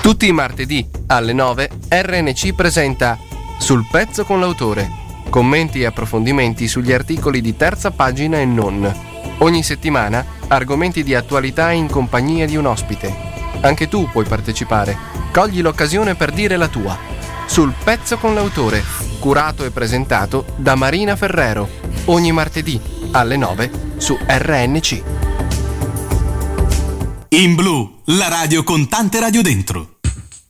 Tutti i martedì alle 9 RNC presenta Sul pezzo con l'autore. Commenti e approfondimenti sugli articoli di terza pagina e non. Ogni settimana argomenti di attualità in compagnia di un ospite. Anche tu puoi partecipare. Cogli l'occasione per dire la tua. Sul pezzo con l'autore, curato e presentato da Marina Ferrero. Ogni martedì alle 9 su RNC. In Blu, la radio con tante radio dentro.